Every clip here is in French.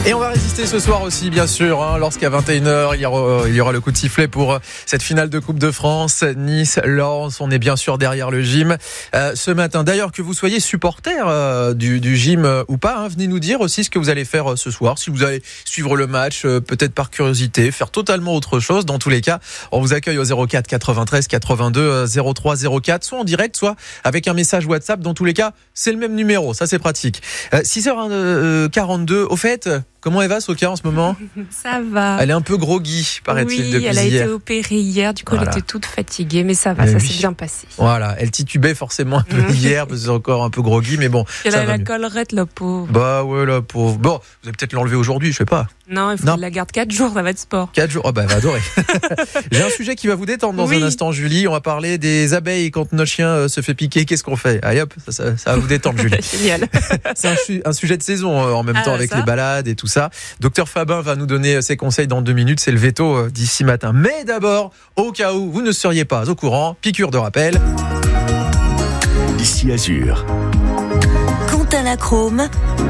Et on va résister ce soir aussi, bien sûr, lorsqu'à 21h, il y aura le coup de sifflet pour cette finale de Coupe de France. Nice-Lens, on est bien sûr derrière le gym ce matin. D'ailleurs, que vous soyez supporter du gym ou pas, venez nous dire aussi ce que vous allez faire ce soir. Si vous allez suivre le match, peut-être par curiosité, faire totalement autre chose. Dans tous les cas, on vous accueille au 04 93 82 03 04, soit en direct, soit avec un message WhatsApp. Dans tous les cas, c'est le même numéro, ça c'est pratique. 6h42, au fait... Comment elle va, Soka, en ce moment ? Ça va. Elle est un peu groggy, paraît-il, depuis hier. Oui, elle a été opérée hier, du coup elle était toute fatiguée, mais ça va, ça s'est bien passé. Voilà, elle titubait forcément un peu hier, parce que c'est encore un peu groggy, mais bon, elle ça a va la mieux. collerette, la pauvre. Bah ouais, la pauvre. Bon, vous allez peut-être l'enlever aujourd'hui, je sais pas. Non, il faut qu'elle la garde 4 jours, ça va être sport. 4 jours, elle va adorer. J'ai un sujet qui va vous détendre dans un instant, Julie. On va parler des abeilles quand notre chien se fait piquer. Qu'est-ce qu'on fait ? Allez hop, ça va vous détendre, Julie. Génial. C'est un sujet de saison en même temps avec les balades et tout ça. Docteur Fabin va nous donner ses conseils dans 2 minutes. C'est le veto d'ici matin. Mais d'abord, au cas où vous ne seriez pas au courant, piqûre de rappel. Ici Azur. Quentin Lachrome.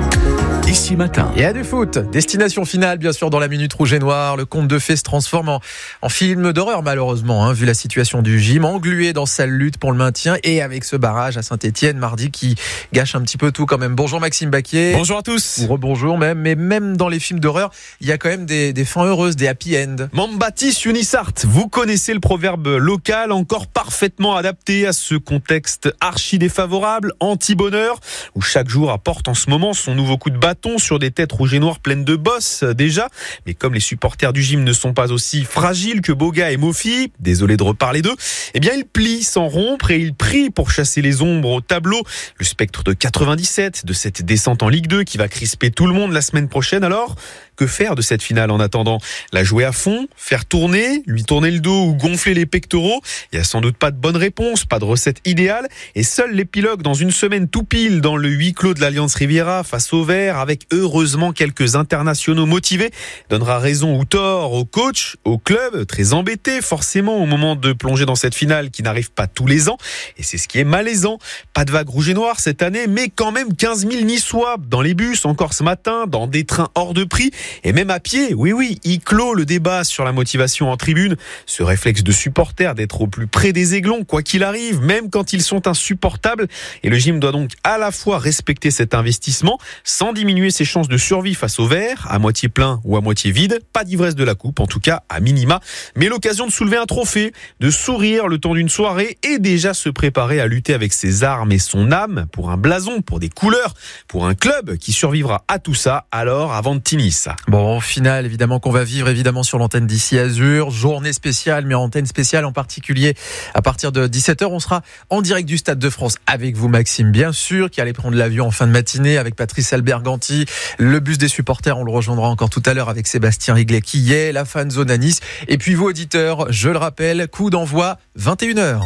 Ici matin. Et à du foot, destination finale bien sûr dans la minute rouge et noire. Le conte de fées se transforme en film d'horreur malheureusement, vu la situation du gym, englué dans sa lutte pour le maintien et avec ce barrage à Saint-Etienne mardi qui gâche un petit peu tout quand même. Bonjour Maxime Baquier. Bonjour à tous. Ou rebonjour même, mais même dans les films d'horreur, il y a quand même des fins heureuses, des happy end. Mambatis Unisart, vous connaissez le proverbe local encore parfaitement adapté à ce contexte archi défavorable, anti-bonheur, où chaque jour apporte en ce moment son nouveau coup de bâton sur des têtes rouges et noires pleines de bosses déjà. Mais comme les supporters du gym ne sont pas aussi fragiles que Boga et Mofi, désolé de reparler d'eux, eh bien ils plient sans rompre et ils prient pour chasser les ombres au tableau. Le spectre de 97, de cette descente en Ligue 2 qui va crisper tout le monde la semaine prochaine. Alors, que faire de cette finale en attendant ? La jouer à fond, faire tourner, lui tourner le dos ou gonfler les pectoraux ? Il n'y a sans doute pas de bonne réponse, pas de recette idéale. Et seul l'épilogue dans une semaine tout pile dans le huis clos de l'Alliance Riviera face au Vert, avec heureusement quelques internationaux motivés, donnera raison ou tort au coach, au club, très embêté forcément au moment de plonger dans cette finale qui n'arrive pas tous les ans. Et c'est ce qui est malaisant. Pas de vague rouge et noire cette année, mais quand même 15 000 Niçois dans les bus encore ce matin, dans des trains hors de prix. Et même à pied, oui, il clôt le débat sur la motivation en tribune. Ce réflexe de supporter d'être au plus près des aiglons, quoi qu'il arrive, même quand ils sont insupportables. Et le gym doit donc à la fois respecter cet investissement, sans diminuer ses chances de survie face au Vert, à moitié plein ou à moitié vide. Pas d'ivresse de la coupe, en tout cas à minima. Mais l'occasion de soulever un trophée, de sourire le temps d'une soirée et déjà se préparer à lutter avec ses armes et son âme pour un blason, pour des couleurs, pour un club qui survivra à tout ça. Alors, avant de Tinis. Bon, finale évidemment qu'on va vivre évidemment sur l'antenne d'ici Azur, journée spéciale, mais antenne spéciale en particulier à partir de 17h, on sera en direct du Stade de France avec vous Maxime bien sûr, qui allait prendre l'avion en fin de matinée avec Patrice Alberganti, le bus des supporters, on le rejoindra encore tout à l'heure avec Sébastien Riglet qui y est, la fan zone à Nice, et puis vous auditeurs, je le rappelle, coup d'envoi 21h.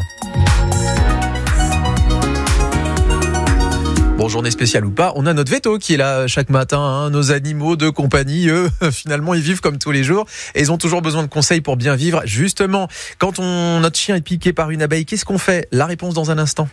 Bon, journée spéciale ou pas, on a notre veto qui est là chaque matin, nos animaux de compagnie, eux, finalement ils vivent comme tous les jours et ils ont toujours besoin de conseils pour bien vivre. Justement, quand notre chien est piqué par une abeille, qu'est-ce qu'on fait ? La réponse dans un instant.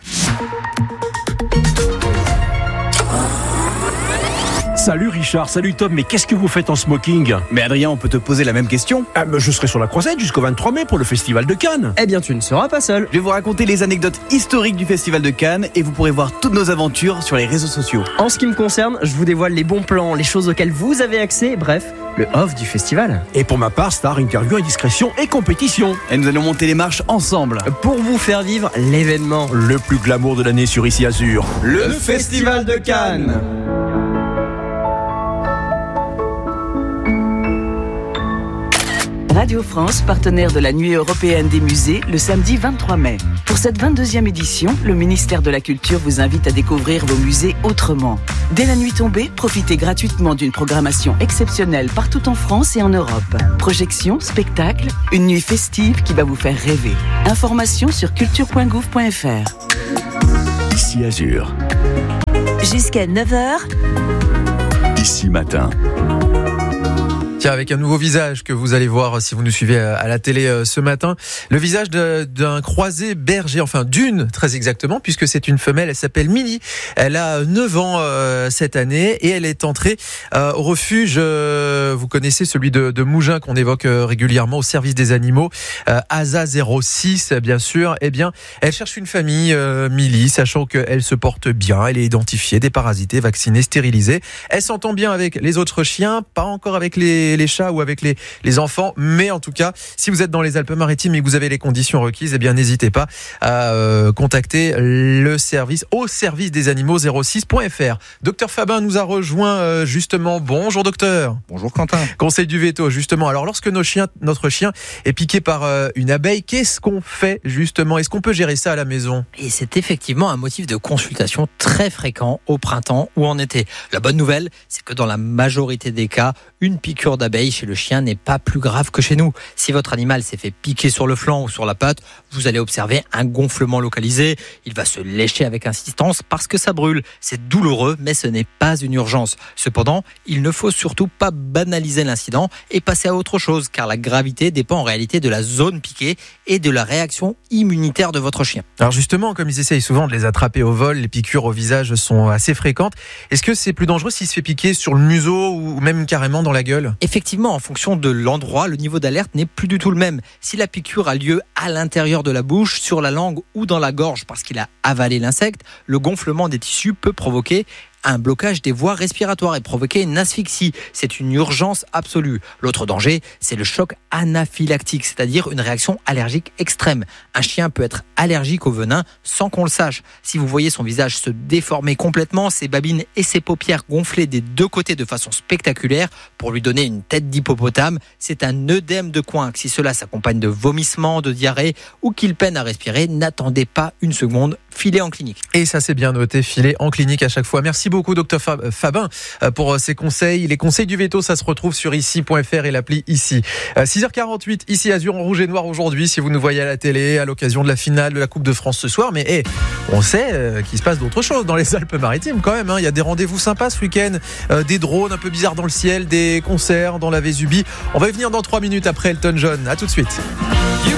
Salut Richard, salut Tom, mais qu'est-ce que vous faites en smoking ? Mais Adrien, on peut te poser la même question. Je serai sur la Croisette jusqu'au 23 mai pour le Festival de Cannes. Eh bien, tu ne seras pas seul. Je vais vous raconter les anecdotes historiques du Festival de Cannes et vous pourrez voir toutes nos aventures sur les réseaux sociaux. En ce qui me concerne, je vous dévoile les bons plans, les choses auxquelles vous avez accès, bref, le off du festival. Et pour ma part, star, interview, indiscrétion et compétition. Et nous allons monter les marches ensemble. Pour vous faire vivre l'événement. Le plus glamour de l'année sur Ici Azur. Le Festival de Cannes. Radio France, partenaire de la Nuit européenne des musées, le samedi 23 mai. Pour cette 22e édition, le ministère de la Culture vous invite à découvrir vos musées autrement. Dès la nuit tombée, profitez gratuitement d'une programmation exceptionnelle partout en France et en Europe. Projections, spectacles, une nuit festive qui va vous faire rêver. Informations sur culture.gouv.fr. Ici Azur. Jusqu'à 9h. Ici matin. Tiens, avec un nouveau visage que vous allez voir si vous nous suivez à la télé ce matin. Le visage d'un croisé berger, enfin d'une très exactement, puisque c'est une femelle, elle s'appelle Milly. Elle a 9 ans cette année et elle est entrée au refuge, vous connaissez celui de Mougins qu'on évoque régulièrement, au service des animaux, ASA 06 bien sûr. Eh bien, elle cherche une famille, Milly, sachant qu'elle se porte bien, elle est identifiée, déparasitée, vaccinée, stérilisée. Elle s'entend bien avec les autres chiens, pas encore avec les chats ou avec les enfants, mais en tout cas, si vous êtes dans les Alpes-Maritimes et que vous avez les conditions requises, eh bien n'hésitez pas à contacter le service au service des animaux 06.fr. Docteur Fabin nous a rejoint justement. Bonjour docteur. Bonjour Quentin. Conseil du veto justement. Alors lorsque notre chien est piqué par une abeille, qu'est-ce qu'on fait justement? Est-ce qu'on peut gérer ça à la maison? Et c'est effectivement un motif de consultation très fréquent au printemps ou en été. La bonne nouvelle, c'est que dans la majorité des cas, une piqûre d'abeille chez le chien n'est pas plus grave que chez nous. Si votre animal s'est fait piquer sur le flanc ou sur la patte, vous allez observer un gonflement localisé. Il va se lécher avec insistance parce que ça brûle. C'est douloureux, mais ce n'est pas une urgence. Cependant, il ne faut surtout pas banaliser l'incident et passer à autre chose, car la gravité dépend en réalité de la zone piquée et de la réaction immunitaire de votre chien. Alors justement, comme ils essayent souvent de les attraper au vol, les piqûres au visage sont assez fréquentes. Est-ce que c'est plus dangereux s'il se fait piquer sur le museau ou même carrément dans la gueule? Effectivement, en fonction de l'endroit, le niveau d'alerte n'est plus du tout le même. Si la piqûre a lieu à l'intérieur de la bouche, sur la langue ou dans la gorge parce qu'il a avalé l'insecte, le gonflement des tissus peut provoquer un blocage des voies respiratoires et provoquer une asphyxie. C'est une urgence absolue. L'autre danger, c'est le choc anaphylactique, c'est-à-dire une réaction allergique extrême. Un chien peut être allergique au venin sans qu'on le sache. Si vous voyez son visage se déformer complètement, ses babines et ses paupières gonfler des deux côtés de façon spectaculaire pour lui donner une tête d'hippopotame, c'est un œdème de coinque. Si cela s'accompagne de vomissements, de diarrhée ou qu'il peine à respirer, n'attendez pas une seconde, filez en clinique. Et ça c'est bien noté, filez en clinique à chaque fois. Merci beaucoup docteur Fabin pour ces conseils. Les conseils du veto, ça se retrouve sur ici.fr et l'appli ici. 6h48, ici Azur en rouge et noir aujourd'hui, si vous nous voyez à la télé à l'occasion de la finale de la Coupe de France ce soir. Mais on sait qu'il se passe d'autres choses dans les Alpes-Maritimes quand même. Il y a des rendez-vous sympas ce week-end, des drones un peu bizarres dans le ciel, des concerts dans la Vésubie. On va y venir dans 3 minutes après Elton John. À tout de suite.